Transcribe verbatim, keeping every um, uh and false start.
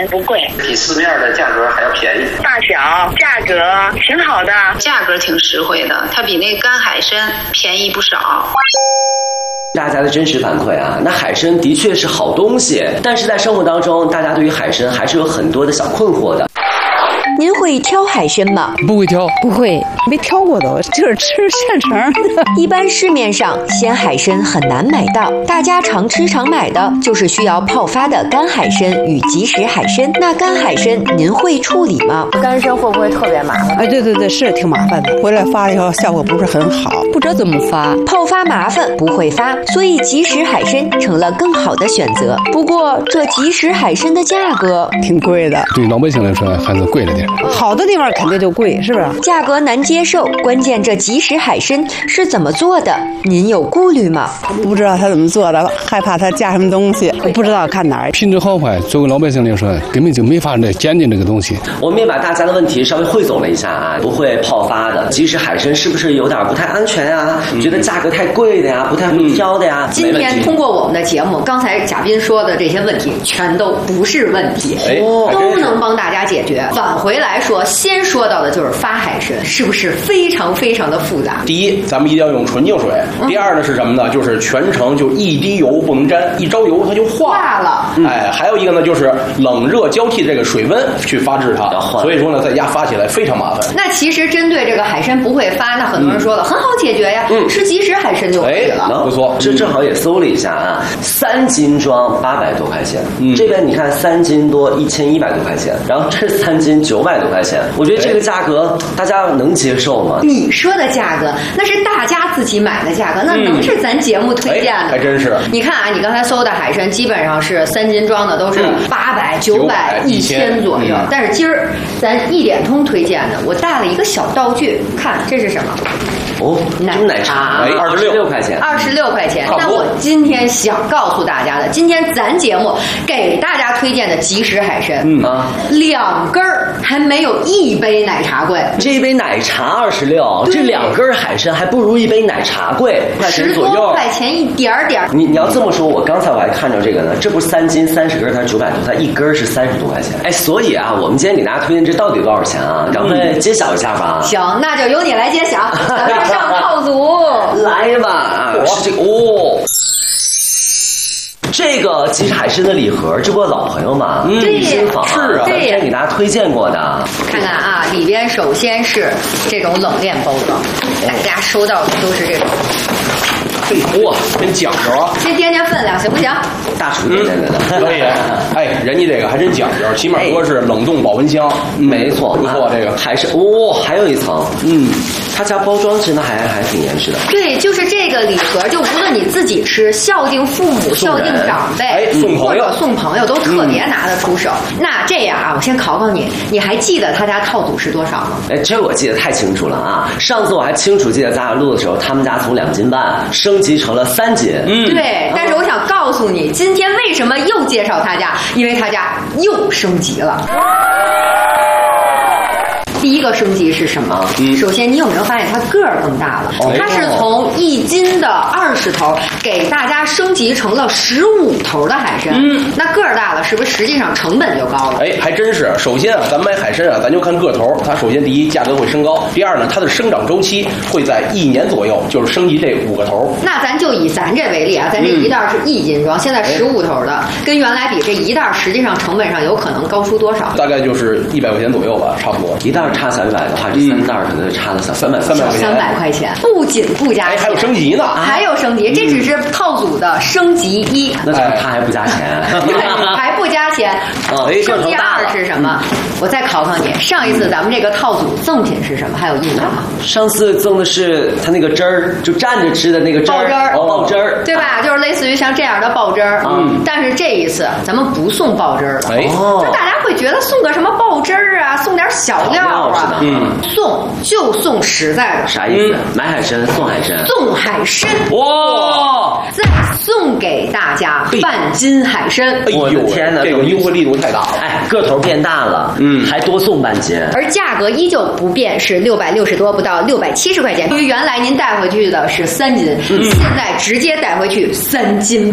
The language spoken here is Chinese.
钱不贵， 比市面的价格还要便宜， 大小价格挺好的， 价格挺实惠的，它比那干海参便宜不少。 大家的真实反馈啊，那海参的确是好东西，但是在生活当中，大家对于海参还是有很多的小困惑的。 您会挑海参吗？ 不会挑， 不会，没挑过都，就是吃现成的。 一般市面上鲜海参很难买到，大家常吃常买的就是需要泡发的干海参与即食海参。那干海参您会处理吗？ 干参会不会特别麻烦？ 哎，对对对，是挺麻烦的，回来发了以后效果不是很好， 不知道怎么发。 泡发麻烦，不会发，所以即食海参成了更好的选择。不过这即食海参的价格挺贵的， 对老百姓来说还是贵了点。 好的地方肯定就贵，是不是？ 价格难接受，关键这即食海参是怎么做的？您有顾虑吗？ 不知道他怎么做的，害怕他加什么东西，不知道看哪儿。 品质好坏，作为老百姓来说，根本就没法来鉴定这个东西。 我们也把大家的问题稍微汇总了一下啊，不会泡发的即食海参是不是有点不太安全啊？嗯、觉得价格太贵的呀，不太会挑的呀？ 今天通过我们的节目，刚才嘉宾说的这些问题全都不是问题， 哎、 都能帮大家解决。返回来说，先说到的就是发海参，是不是非常非常的复杂？ 第一，咱们一定要用纯净水。嗯、第二呢是什么呢？就是全程就一滴油不能沾，一着油它就化化了。 嗯、哎，还有一个呢就是冷热交替的这个水温去发制它，所以说呢在家发起来非常麻烦。 那其实针对这个海参不会发，那很多人说了、嗯、很好解决呀，嗯、吃即食海参就可以了。 哎、 不错， 这正好也搜了一下啊，三斤装八百多块钱，嗯、这边你看三斤多一千一百多块钱，然后这三斤九百多块钱，我觉得这个价格大家能接受吗？ 你说的价格那是大家自己买的价格，那能是咱节目推荐的吗？ 嗯哎、还真是。 你看啊，你刚才搜的海参基本上是三斤装的，都是八百、九百、一千左右。嗯、但是今儿咱一点通推荐的，我带了一个小道具，看这是什么？ 哦， 奶奶茶， 哎，二十六块钱， 二十六块钱。但我今天想告诉大家的，今天咱节目给大家推荐的即食海参，嗯啊，两根儿还没有一杯奶茶贵。 这一杯奶茶二十六，这两根海参还不如一杯奶茶贵， 十多块钱一点点。 你你要这么说，我刚才我还看着这个呢，这不是三斤三十根，它九百多，它一根是三十多块钱。哎，所以啊，我们今天给大家推荐这到底多少钱啊？赶快揭晓一下吧。 行，那就由你来揭晓。上套组来吧，是这个哦。这个即食海参的礼盒，这不老朋友嘛， 嗯， 新坊是啊， 之前给大家推荐过的。 看看啊，里边首先是这种冷链包装，大家收到的都是这种。 哇，真讲究啊！ 先掂掂分量，行不行？ 大厨掂掂的， 可以。哎，人家这个还真讲究，起码说是冷冻保温箱， 没错， 不错。这个还是哦，还有一层，嗯，他家包装真的还还挺严实的。 对，就是这个礼盒，就无论你自己吃、孝敬父母、孝敬长辈， 哎，送或者送朋友，都特别拿得出手。嗯、那这样啊，我先考考你，你还记得他家套组是多少吗？ 哎，这我记得太清楚了啊！上次我还清楚记得咱俩录的时候，他们家从两斤半升级成了三斤。 嗯，对。但是我想告诉你，今天为什么又介绍他家？因为他家又升级了。第一个升级是什么？嗯、首先，你有没有发现它个儿更大了？哦、它是从一斤的二十头给大家升级成了十五头的海参。嗯，那个儿大了，是不是实际上成本就高了？ 哎，还真是。首先啊，咱买海参啊，咱就看个头。它首先第一，价格会升高；第二呢，它的生长周期会在一年左右，就是升级这五个头。 那咱就以咱这为例啊，咱这一袋是一斤装，嗯、现在十五头的，跟原来比，这一袋实际上成本上有可能高出多少？ 大概就是一百块钱左右吧，差不多。 一袋差三百的话，这三袋可能就差了小三百三百块钱。 三百块钱，不仅不加钱， 还有升级呢， 还有升级，这只是套组的升级一。 那他还不加钱， 还不加钱。升级二是什么？我再考考你，上一次咱们这个套组赠品是什么？还有印象吗？ 上次赠的是他那个汁儿，就蘸着吃的那个汁儿， 爆汁儿， 爆汁儿， 对吧？就是类似于像这样的爆汁儿。嗯，但是这一次咱们不送爆汁儿了。哎，就大家会觉得送个什么爆汁儿啊，送点小料啊，嗯，送就送实在的。 啥意思？买海参送海参， 送海参。 哇！ 再送给大家半斤海参。 哎呦天哪，这个优惠力度太大了。 哎，个头变大了，嗯，还多送半斤， 而价格依旧不变，是六百六十多，不到六百七十块钱。因为原来您带回去的是三斤，嗯、现在直接带回去三斤。